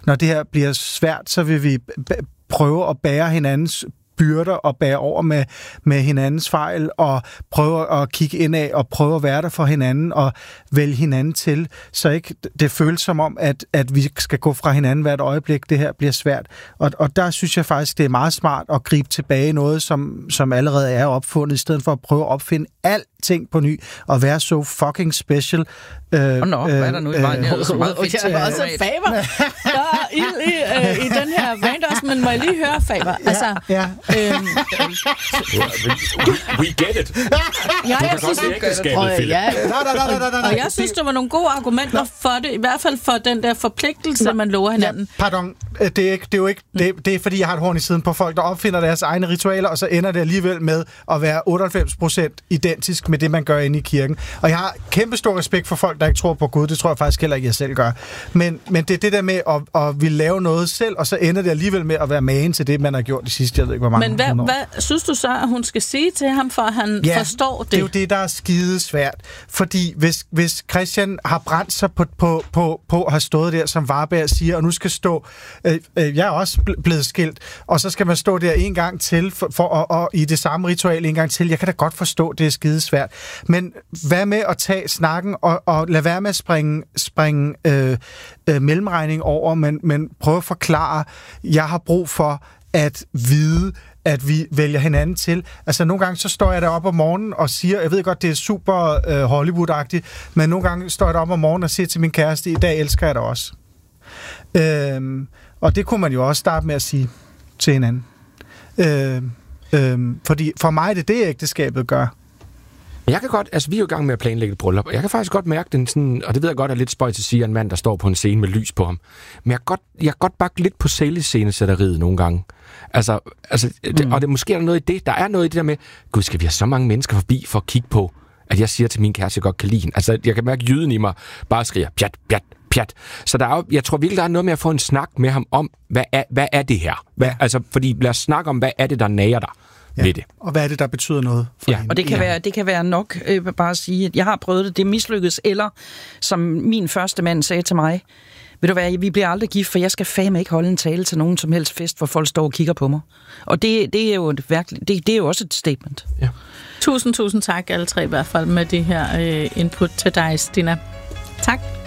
når det her bliver svært, så vil vi prøve at bære hinandens byrder og bære over med hinandens fejl og prøve at kigge indad og prøve at være der for hinanden og vælge hinanden til, så ikke det føles som om, at vi skal gå fra hinanden hvert øjeblik, det her bliver svært. Og der synes jeg faktisk, det er meget smart at gribe tilbage i noget, som allerede er opfundet, i stedet for at prøve at opfinde alting på ny og være så fucking special. Hvad er der nu i vejen? Jeg er så meget fedt til. Jeg er også Faber. Der er ild i den her rant også, men må jeg lige høre, Faber? Altså, we get it. Jeg synes, der var nogle gode argumenter for det, i hvert fald for den der forpligtelse, man lover hinanden. Ja, pardon, det er fordi, jeg har et horn i siden på folk, der opfinder deres egne ritualer, og så ender det alligevel med at være 98% identisk med det, man gør inde i kirken. Og jeg har kæmpe stor respekt for folk, der ikke tror på Gud. Det tror jeg faktisk heller ikke, jeg selv gør. Men det er det der med at ville lave noget selv, og så ender det alligevel med at være magen til det, man har gjort de sidste, jeg ved ikke, hvor mange. Men hvad synes du så, at hun skal sige til ham, for at han forstår det? Det er jo det, der er skide svært. Fordi hvis Christian har brændt sig på at have stået der, som Varberg siger, og nu skal stå, jeg er også blevet skilt, og så skal man stå der en gang til, og i det samme ritual en gang til. Jeg kan da godt forstå, det er skide svært. Men hvad med at tage snakken, og lade være med at springe mellemregning over, men prøve at forklare, jeg har brug for at vide, at vi vælger hinanden til. Altså, nogle gange så står jeg deroppe om morgenen og siger, jeg ved godt, det er super Hollywood-agtigt, men nogle gange står jeg deroppe om morgenen og siger til min kæreste, i dag elsker jeg dig også. Og det kunne man jo også starte med at sige til hinanden. Fordi for mig er det ægteskabet gør. Men jeg kan godt, altså vi er jo i gang med at planlægge et bryllup, og jeg kan faktisk godt mærke den sådan, og det ved jeg godt er lidt spøjt til at sige, en mand, der står på en scene med lys på ham. Men jeg kan godt bakke lidt på scenesætteriet nogle gange. Altså og det måske er der noget i det. Der er noget i det der med, gud, skal vi have så mange mennesker forbi for at kigge på, at jeg siger til min kæreste, jeg godt kan lide hende. Altså, jeg kan mærke, jyden i mig bare skriger, pjat, pjat, pjat. Så der er jo, jeg tror virkelig, der er noget med at få en snak med ham om, hvad er det her? Altså, fordi lad os snakke om, hvad er det, der nager dig? Ja. Det. Og hvad er det, der betyder noget for hende? Og det kan være nok bare at sige, at jeg har prøvet det, det mislykkedes, eller som min første mand sagde til mig, ved du hvad, vi bliver aldrig gift, for jeg skal fandme ikke holde en tale til nogen som helst fest, hvor folk står og kigger på mig. Og det er jo det er jo også et statement. Ja. Tusind tak alle tre i hvert fald med det her input til dig, Stina. Tak.